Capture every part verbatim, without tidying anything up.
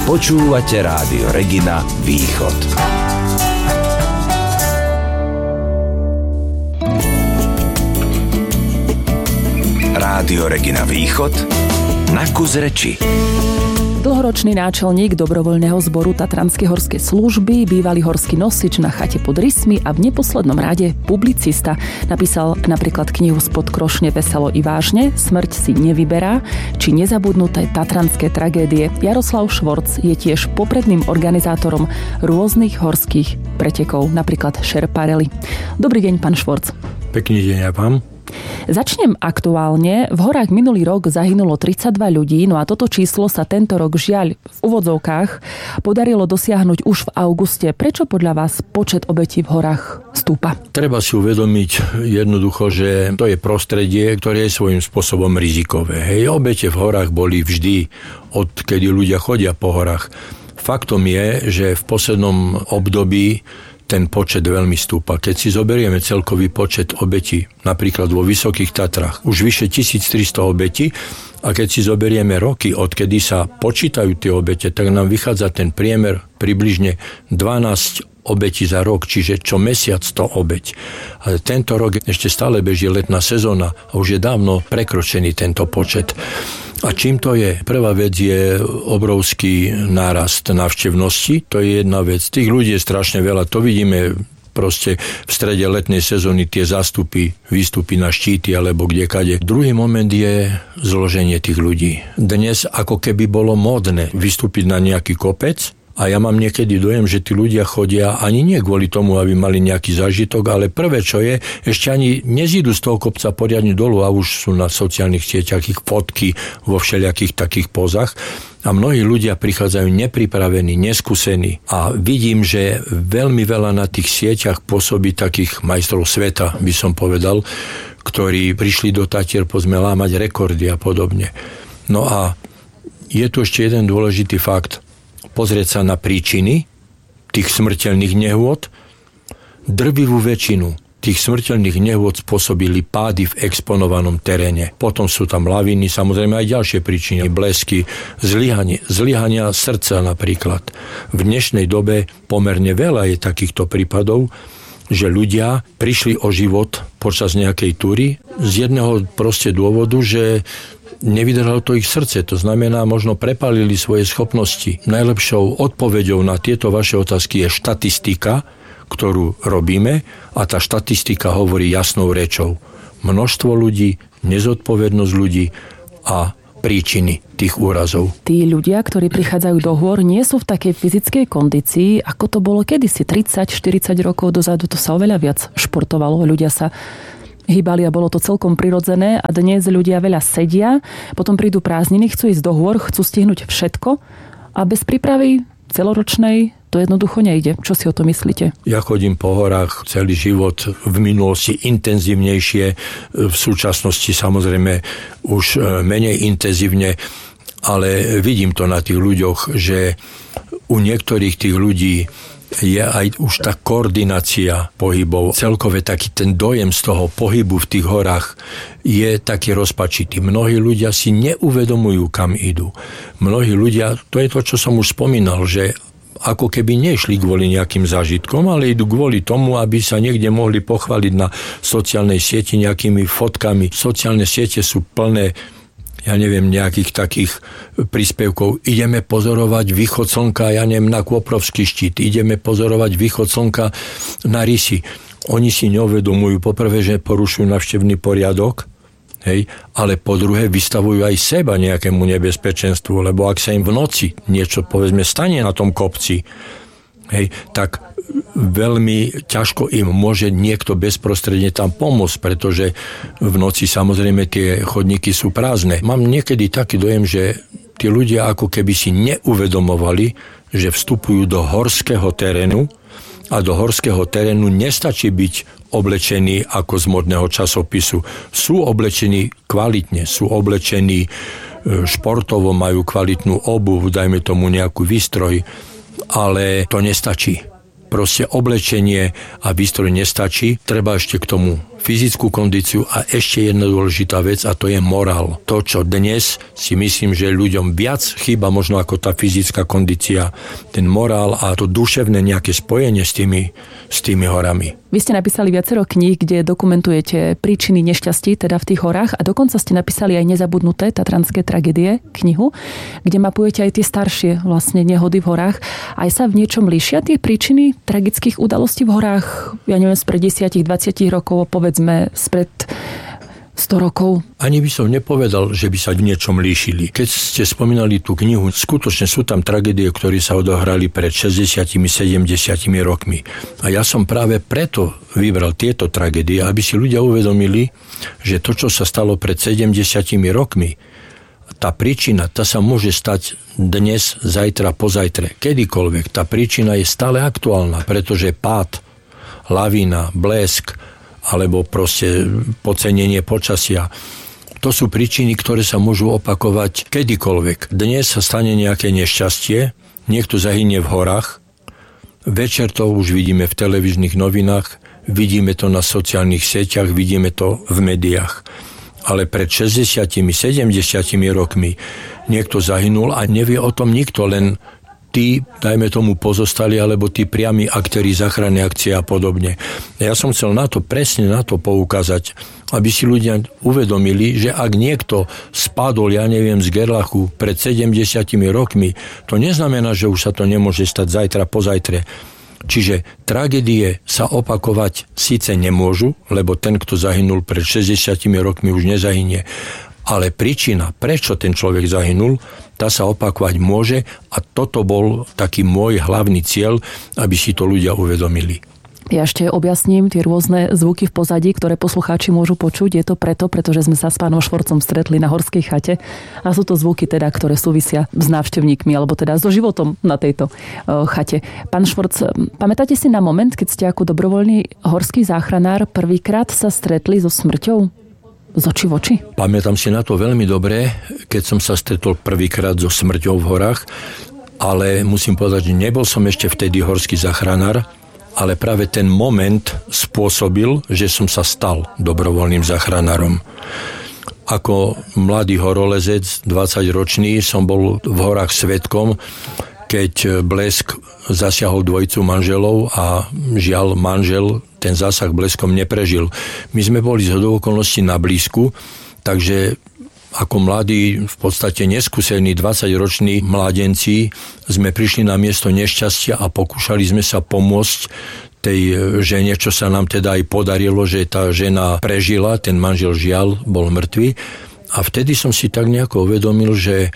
Počúvate Rádio Regina Východ. Rádio Regina Východ na kus reči. Dlhoročný náčelník dobrovoľného zboru Tatranskej horskej služby, bývalý horský nosič na chate pod Rysmi a v neposlednom rade publicista. Napísal napríklad knihu Spod krošne veselo i vážne, Smrť si nevyberá, či Nezabudnuté tatranské tragédie. Jaroslav Švorc je tiež popredným organizátorom rôznych horských pretekov, napríklad Šerparely. Dobrý deň, pán Švorc. Pekný deň aj vám. Začnem aktuálne. V horách minulý rok zahynulo tridsaťdva ľudí, no a toto číslo sa tento rok žiaľ v úvodzovkách podarilo dosiahnuť už v auguste. Prečo podľa vás počet obetí v horách stúpa? Treba si uvedomiť jednoducho, že to je prostredie, ktoré je svojím spôsobom rizikové. Hej, obete v horách boli vždy, odkedy ľudia chodia po horách. Faktom je, že v poslednom období ten počet veľmi stúpa. Keď si zoberieme celkový počet obetí, napríklad vo Vysokých Tatrách, už vyše tisíctristo obetí, a keď si zoberieme roky, odkedy sa počítajú tie obete, tak nám vychádza ten priemer približne dvanásť obetí za rok, čiže čo mesiac to obeť. Ale tento rok ešte stále beží letná sezóna a už je dávno prekročený tento počet. A čím to je? Prvá vec je obrovský nárast návštevnosti, to je jedna vec. Tých ľudí je strašne veľa, to vidíme proste v strede letnej sezóny, tie zástupy, výstupy na štíty alebo kdekade. Druhý moment je zloženie tých ľudí. Dnes ako keby bolo módne vystúpiť na nejaký kopec, a ja mám niekedy dojem, že tí ľudia chodia ani nie kvôli tomu, aby mali nejaký zážitok, ale prvé, čo je, ešte ani nezídu z toho kopca poriadne dolu a už sú na sociálnych sieťach ich fotky vo všelijakých takých pozách. A mnohí ľudia prichádzajú nepripravení, neskúsení. A vidím, že veľmi veľa na tých sieťach pôsobí takých majstrov sveta, by som povedal, ktorí prišli do Tatier pozme lámať rekordy a podobne. No a je tu ešte jeden dôležitý fakt. Pozrieť sa na príčiny tých smrteľných nehôd. Drvivú väčšinu tých smrteľných nehôd spôsobili pády v exponovanom teréne. Potom sú tam laviny, samozrejme aj ďalšie príčiny, blesky, zlyhanie, zlyhania srdca napríklad. V dnešnej dobe pomerne veľa je takýchto prípadov, že ľudia prišli o život počas nejakej túry z jedného proste dôvodu, že nevydržalo to ich srdce, to znamená, možno prepálili svoje schopnosti. Najlepšou odpoveďou na tieto vaše otázky je štatistika, ktorú robíme, a tá štatistika hovorí jasnou rečou. Množstvo ľudí, nezodpovednosť ľudí a príčiny tých úrazov. Tí ľudia, ktorí prichádzajú do hôr, nie sú v takej fyzickej kondícii, ako to bolo kedysi tridsať štyridsať rokov dozadu. To sa oveľa viac športovalo, ľudia sa hýbali a bolo to celkom prirodzené, a dnes ľudia veľa sedia, potom prídu prázdniny, chcú ísť do hôr, chcú stihnúť všetko a bez prípravy celoročnej to jednoducho nejde. Čo si o to myslíte? Ja chodím po horách celý život, v minulosti intenzívnejšie, v súčasnosti samozrejme už menej intenzívne, ale vidím to na tých ľuďoch, že u niektorých tých ľudí je aj už tá koordinácia pohybov. Celkové taký ten dojem z toho pohybu v tých horách je taký rozpačitý. Mnohí ľudia si neuvedomujú, kam idú. Mnohí ľudia, to je to, čo som už spomínal, že ako keby nešli kvôli nejakým zážitkom, ale idú kvôli tomu, aby sa niekde mohli pochváliť na sociálnej sieti nejakými fotkami. Sociálne siete sú plné, ja neviem, nejakých takých príspevkov. Ideme pozorovať východ slnka, ja neviem, na Kôprovský štít. Ideme pozorovať východ slnka na Rysy. Oni si neuvedomujú, poprvé, že porušujú návštevný poriadok, hej, ale po druhé vystavujú aj seba nejakému nebezpečenstvu, lebo ak sa im v noci niečo, povedzme, stane na tom kopci, hej, tak veľmi ťažko im môže niekto bezprostredne tam pomôcť, pretože v noci samozrejme tie chodníky sú prázdne. Mám niekedy taký dojem, že tí ľudia ako keby si neuvedomovali, že vstupujú do horského terénu a do horského terénu nestačí byť oblečení ako z modného časopisu. Sú oblečení kvalitne, sú oblečení športovo, majú kvalitnú obuv, dajme tomu nejakú výstroj, ale to nestačí. Proste oblečenie a výstroj nestačí, treba ešte k tomu fyzickú kondíciu a ešte jedna dôležitá vec a to je morál. To, čo dnes si myslím, že ľuďom viac chýba možno ako tá fyzická kondícia, ten morál a to duševné nejaké spojenie s tými, s tými horami. Vy ste napísali viacero kníh, kde dokumentujete príčiny nešťastí, teda v tých horách a dokonca ste napísali aj Nezabudnuté tatranské tragédie, knihu, kde mapujete aj tie staršie vlastne nehody v horách. Aj sa v niečom líšia tie príčiny tragických udalostí v horách, ja neviem, spred desať dvadsať rokov, povedzme spred sto rokov? Ani by som nepovedal, že by sa v niečom líšili. Keď ste spomínali tú knihu, skutočne sú tam tragédie, ktoré sa odohrali pred šesťdesiatimi sedemdesiatimi rokmi. A ja som práve preto vybral tieto tragédie, aby si ľudia uvedomili, že to, čo sa stalo pred sedemdesiatimi rokmi, tá príčina, tá sa môže stať dnes, zajtra, pozajtre, kedykoľvek. Tá príčina je stále aktuálna, pretože pád, lavína, blesk, alebo proste podcenenie počasia. To sú príčiny, ktoré sa môžu opakovať kedykoľvek. Dnes sa stane nejaké nešťastie, niekto zahynie v horách, večer to už vidíme v televíznych novinách, vidíme to na sociálnych sieťach, vidíme to v médiách. Ale pred šesťdesiatimi sedemdesiatimi rokmi niekto zahynul a nevie o tom nikto, len tí, dajme tomu, pozostali, alebo tí priami aktéri záchrannej akcie a podobne. Ja som chcel na to, presne na to poukázať, aby si ľudia uvedomili, že ak niekto spadol, ja neviem, z Gerlachu pred sedemdesiatimi rokmi, to neznamená, že už sa to nemôže stať zajtra, pozajtre. Čiže tragédie sa opakovať síce nemôžu, lebo ten, kto zahynul pred šesťdesiatimi rokmi, už nezahynie. Ale príčina, prečo ten človek zahynul, tá sa opakovať môže a toto bol taký môj hlavný cieľ, aby si to ľudia uvedomili. Ja ešte objasním tie rôzne zvuky v pozadí, ktoré poslucháči môžu počuť. Je to preto, pretože sme sa s pánom Švorcom stretli na horskej chate a sú to zvuky teda, ktoré súvisia s návštevníkmi alebo teda so životom na tejto chate. Pán Švorc, pamätáte si na moment, keď ste ako dobrovoľný horský záchranár prvýkrát sa stretli so smrťou? Z oči v oči? Pamätám si na to veľmi dobre, keď som sa stretol prvýkrát so smrťou v horách, ale musím povedať, že nebol som ešte vtedy horský záchranár, ale práve ten moment spôsobil, že som sa stal dobrovoľným záchranárom. Ako mladý horolezec, dvadsaťročný, som bol v horách svedkom, keď blesk zasiahol dvojicu manželov a žiaľ manžel ten zásah bleskom neprežil. My sme boli z okolností na blízku, takže ako mladí, v podstate neskúsení dvadsaťroční mládenci sme prišli na miesto nešťastia a pokúšali sme sa pomôcť tej žene, čo sa nám teda aj podarilo, že tá žena prežila, ten manžel žiaľ bol mŕtvy. A vtedy som si tak nejako uvedomil, že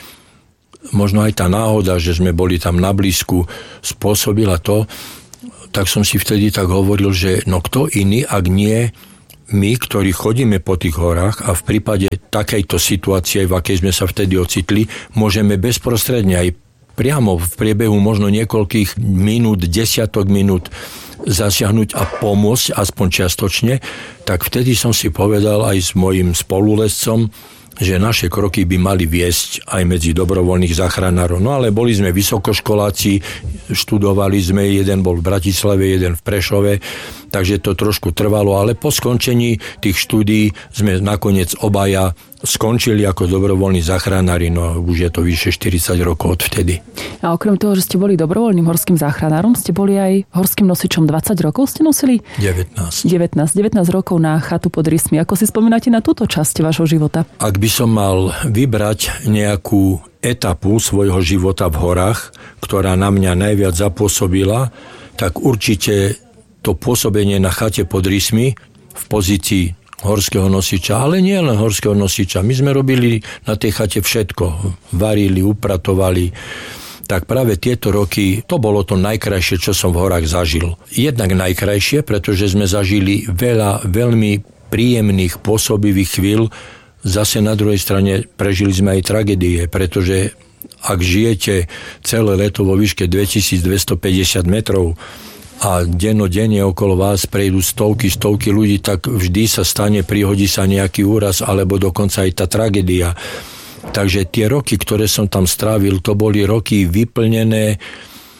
možno aj tá náhoda, že sme boli tam na blízku, spôsobila to, tak som si vtedy tak hovoril, že no kto iný, ak nie my, ktorí chodíme po tých horách a v prípade takejto situácie, v akej sme sa vtedy ocitli, môžeme bezprostredne aj priamo v priebehu možno niekoľkých minút, desiatok minút zasiahnuť a pomôcť, aspoň čiastočne, tak vtedy som si povedal aj s mojím spolulezcom, že naše kroky by mali viesť aj medzi dobrovoľných záchranárov. No ale boli sme vysokoškoláci, študovali sme, jeden bol v Bratislave, jeden v Prešove, takže to trošku trvalo, ale po skončení tých štúdií sme nakoniec obaja skončili ako dobrovoľní záchranári, no už je to vyše štyridsať rokov odvtedy. A okrem toho, že ste boli dobrovoľným horským záchranárom, ste boli aj horským nosičom. dvadsať rokov ste nosili? devätnásť. devätnásť. devätnásť rokov na chatu pod Rysmi. Ako si spomínate na túto časť vašho života? Ak by som mal vybrať nejakú etapu svojho života v horách, ktorá na mňa najviac zapôsobila, tak určite to pôsobenie na chate pod Rysmi v pozícii horského nosiča, ale nie len horského nosiča. My sme robili na tej chate všetko. Varili, upratovali. Tak práve tieto roky, to bolo to najkrajšie, čo som v horách zažil. Jednak najkrajšie, pretože sme zažili veľa veľmi príjemných, pôsobivých chvíľ. Zase na druhej strane prežili sme aj tragédie, pretože ak žijete celé leto vo výške dvetisícdvestopäťdesiat metrov, a dennodenne okolo vás prejdú stovky, stovky ľudí, tak vždy sa stane, prihodí sa nejaký úraz, alebo dokonca aj tá tragédia. Takže tie roky, ktoré som tam strávil, to boli roky vyplnené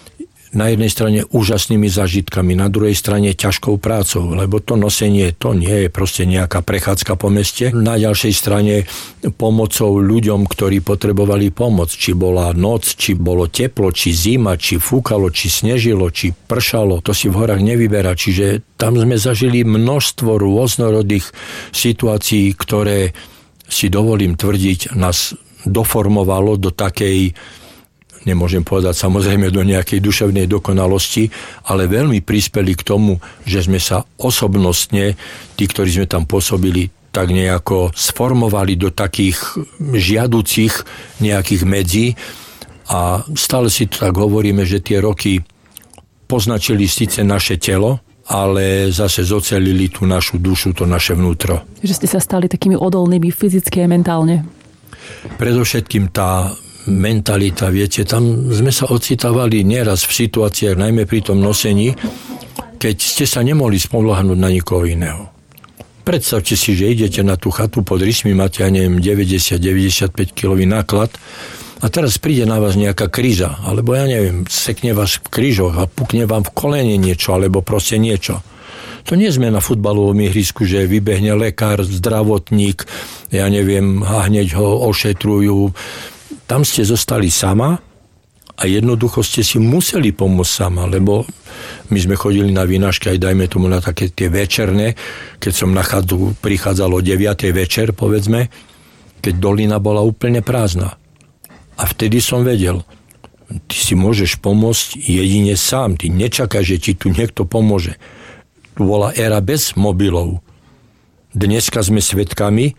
na jednej strane úžasnými zážitkami, na druhej strane ťažkou prácou, lebo to nosenie to nie je proste nejaká prechádzka po meste. Na ďalšej strane pomocou ľuďom, ktorí potrebovali pomoc. Či bola noc, či bolo teplo, či zima, či fúkalo, či snežilo, či pršalo. To si v horách nevyberá. Čiže tam sme zažili množstvo rôznorodých situácií, ktoré, si dovolím tvrdiť, nás doformovalo do takej, nemôžem povedať samozrejme do nejakej duševnej dokonalosti, ale veľmi prispeli k tomu, že sme sa osobnostne, tí, ktorí sme tam pôsobili, tak nejako sformovali do takých žiaducich nejakých medzí a stále si tak hovoríme, že tie roky poznačili síce naše telo, ale zase zocelili tú našu dušu, to naše vnútro. Že ste sa stali takými odolnými fyzicky a mentálne. Predovšetkým tá mentalita, viete, tam sme sa ocitávali nieraz v situáciách, najmä pri tom nosení, keď ste sa nemohli spoľahnúť na nikoho iného. Predstavte si, že idete na tú chatu pod rysmi, máte, ja neviem, deväťdesiat deväťdesiatpäť kilový náklad a teraz príde na vás nejaká kríza, alebo ja neviem, sekne vás v krížoch a pukne vám v kolene niečo, alebo proste niečo. To nie sme na futbalovom ihrisku, že vybehne lekár, zdravotník, ja neviem, a hneď ho ošetrujú. Tam ste zostali sama a jednoducho ste si museli pomôcť sama, lebo my sme chodili na výnašky aj dajme tomu na také tie večerné, keď som na chatu prichádzal o deviatej večer, povedzme, keď dolina bola úplne prázdna. A vtedy som vedel, ty si môžeš pomôcť jedine sám, ty nečakáš, že ti tu niekto pomôže. Tu bola éra bez mobilov. Dneska sme svedkami,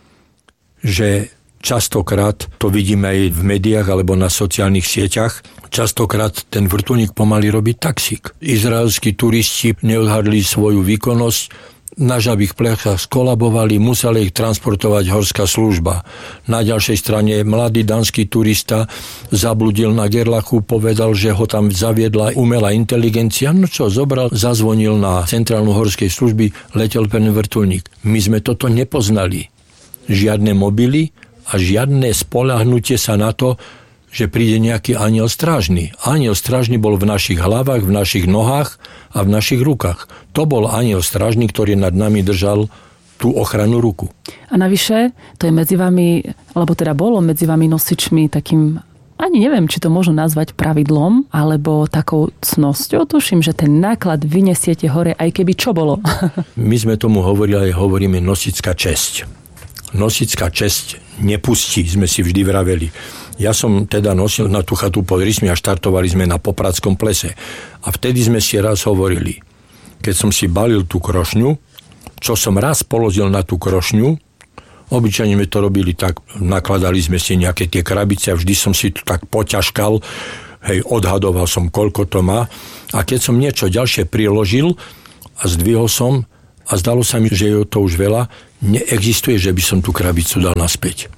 že častokrát, to vidíme aj v médiách alebo na sociálnych sieťach, častokrát ten vrtuľník pomaly robí taxík. Izraelskí turisti neodhadli svoju výkonnosť, na žabých plechách skolabovali, museli ich transportovať horská služba. Na ďalšej strane mladý danský turista zabludil na Gerlachu, povedal, že ho tam zaviedla umelá inteligencia. No čo, zobral, zazvonil na centrálnu horskej služby, letel ten vrtuľník. My sme toto nepoznali. Žiadne mobily a žiadne spoľahnutie sa na to, že príde nejaký anjel strážny. Anjel strážny bol v našich hlavách, v našich nohách a v našich rukách. To bol anjel strážny, ktorý nad nami držal tú ochrannú ruku. A navyše, to je medzi vami, alebo teda bolo medzi vami nosičmi takým, ani neviem, či to môžu nazvať pravidlom, alebo takou cnosťou. Tuším, že ten náklad vyniesiete hore, aj keby čo bolo. My sme tomu hovorili, aj hovoríme nosická česť. Nosická česť nepustí, sme si vždy vraveli. Ja som teda nosil na tú chatu pod rysmi a štartovali sme na Popradskom plese. A vtedy sme si raz hovorili, keď som si balil tú krošňu, čo som raz položil na tú krošňu, obyčajne sme to robili tak, nakladali sme si nejaké tie krabice a vždy som si to tak poťažkal, hej, odhadoval som, koľko to má. A keď som niečo ďalšie priložil a zdvihol som a zdalo sa mi, že je to už veľa, neexistuje, že by som tú krabicu dal naspäť.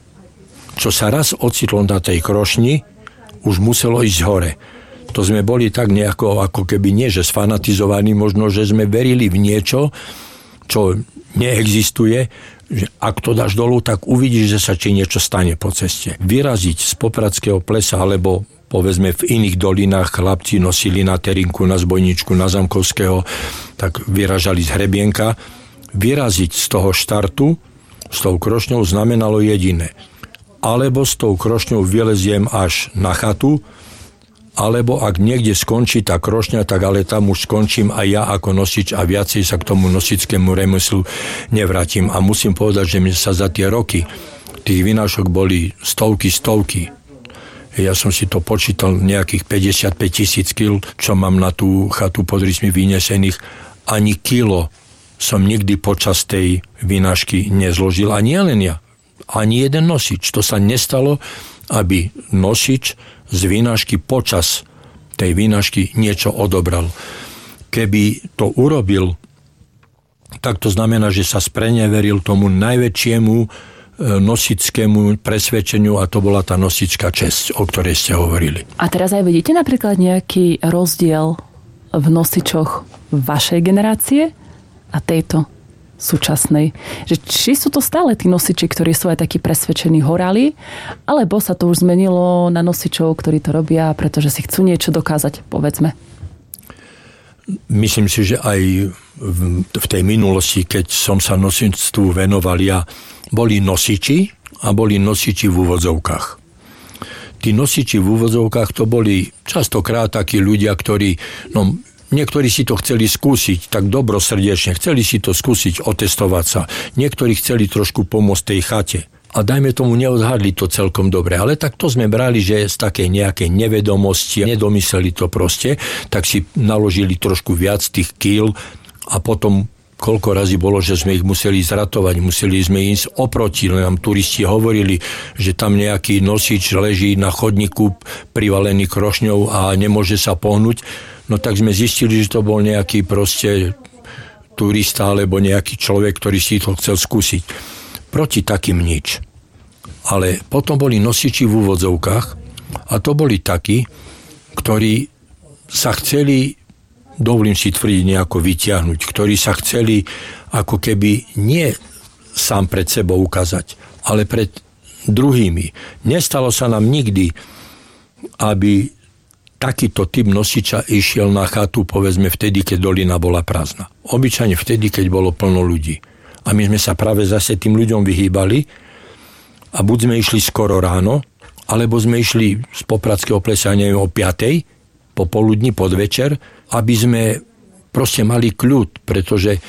Čo sa raz ocitlo na tej krošni, už muselo ísť hore. To sme boli tak nejako, ako keby nie, že sfanatizovaní, možno, že sme verili v niečo, čo neexistuje, že ak to dáš dolu, tak uvidíš, že sa či niečo stane po ceste. Vyraziť z Popradského plesa, alebo povedzme v iných dolinách chlapci nosili na Terinku, na Zbojničku, na Zamkovského, tak vyražali z Hrebienka. Vyraziť z toho štartu s tou krošňou znamenalo jediné. Alebo s tou krošňou vyleziem až na chatu, alebo ak niekde skončí tá krošňa, tak ale tam už skončím aj ja ako nosič a viacej sa k tomu nosickému remeslu nevrátim. A musím povedať, že mi sa za tie roky tých vynášok boli stovky, stovky. Ja som si to počítal nejakých päťdesiatpäť tisíc kil, čo mám na tú chatu pod rysmi vynesených. Ani kilo som nikdy počas tej vynášky nezložil. A nie len ja. Ani jeden nosič. To sa nestalo, aby nosič z vynášky počas tej vynášky niečo odobral. Keby to urobil, tak to znamená, že sa spreneveril tomu najväčšiemu nosickému presvedčeniu a to bola tá nosičká česť, o ktorej ste hovorili. A teraz aj vidíte napríklad nejaký rozdiel v nosičoch vašej generácie a tejto súčasnej. Že či sú to stále tí nosiči, ktorí sú aj takí presvedčení horali, alebo sa to už zmenilo na nosičov, ktorí to robia, pretože si chcú niečo dokázať, povedzme. Myslím si, že aj v, v tej minulosti, keď som sa nosičstvu venoval ja, boli nosiči a boli nosiči v úvodzovkách. Tí nosiči v úvodzovkách to boli častokrát takí ľudia, ktorí, no niektorí si to chceli skúsiť tak dobrosrdečne, chceli si to skúsiť, otestovať sa. Niektorí chceli trošku pomôcť tej chate. A dajme tomu, neodhadli to celkom dobre. Ale tak to sme brali, že z takej nejakej nevedomosti, nedomysleli to proste, tak si naložili trošku viac tých kíl a potom koľko razy bolo, že sme ich museli zratovať, museli sme ísť oproti. Nám turisti hovorili, že tam nejaký nosič leží na chodníku privalený krošňou a nemôže sa pohnúť. No tak sme zistili, že to bol nejaký proste turista alebo nejaký človek, ktorý si to chcel skúsiť. Proti takým nič. Ale potom boli nosiči v úvodzovkách a to boli takí, ktorí sa chceli, dovolím si tvrdiť, nejako vyťahnuť, ktorí sa chceli ako keby nie sám pred sebou ukázať, ale pred druhými. Nestalo sa nám nikdy, aby takýto typ nosiča išiel na chatu, povedzme vtedy, keď dolina bola prázdna. Obyčajne vtedy, keď bolo plno ľudí. A my sme sa práve zase tým ľuďom vyhýbali a buď sme išli skoro ráno, alebo sme išli z Popradského plesa, neviem, o piatej, popoludní, podvečer, aby sme proste mali kľud, pretože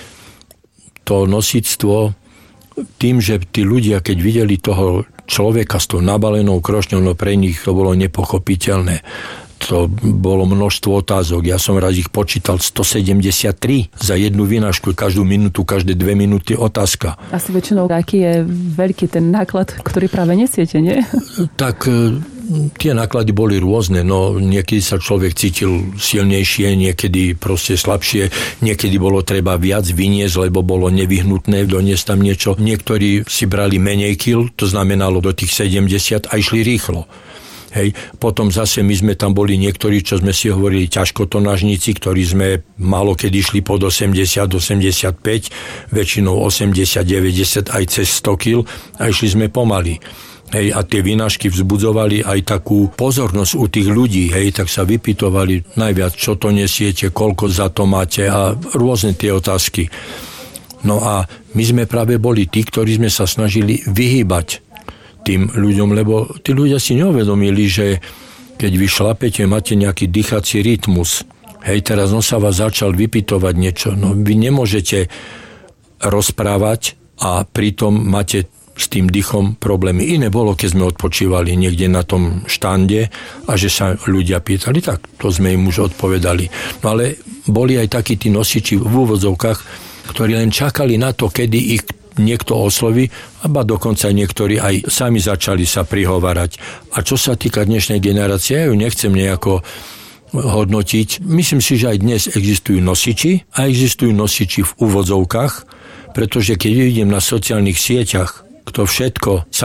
to nosičstvo, tým, že tí ľudia, keď videli toho človeka s tou nabalenou krošňou, no pre nich to bolo nepochopiteľné. To bolo množstvo otázok. Ja som raz ich počítal stosedemdesiattri za jednu vynášku. Každú minútu, každé dve minúty otázka. Asi väčšinou, aký je veľký ten náklad, ktorý práve nesiete, nie? Tak tie náklady boli rôzne. No, niekedy sa človek cítil silnejšie, niekedy proste slabšie. Niekedy bolo treba viac vyniesť, lebo bolo nevyhnutné doniesť tam niečo. Niektorí si brali menej kil, to znamenalo do tých sedemdesiat a išli rýchlo. Hej. Potom zase my sme tam boli niektorí, čo sme si hovorili ťažkotonážnici, ktorí sme málo kedy šli pod osemdesiat, osemdesiatpäť, väčšinou osemdesiat, deväťdesiat aj cez sto kil a išli sme pomaly. Hej, a tie vynášky vzbudzovali aj takú pozornosť u tých ľudí, hej, tak sa vypytovali najviac, čo to nesiete, koľko za to máte a rôzne tie otázky. No a my sme práve boli tí, ktorí sme sa snažili vyhýbať tým ľuďom, lebo tí ľudia si neuvedomili, že keď vy šlapete, máte nejaký dýchací rytmus. Hej, teraz on sa vás začal vypytovať niečo. No vy nemôžete rozprávať a pritom máte s tým dýchom problémy. Iné bolo, keď sme odpočívali niekde na tom štande a že sa ľudia pýtali, tak to sme im už odpovedali. No ale boli aj takí tí nosiči v úvodzovkách, ktorí len čakali na to, kedy ich niekto osloví, a dokonca niektorí aj sami začali sa prihovárať. A čo sa týka dnešnej generácie, ja ju nechcem nejako hodnotiť. Myslím si, že aj dnes existujú nosiči a existujú nosiči v úvodzovkách, pretože keď vidím na sociálnych sieťach, kto všetko sa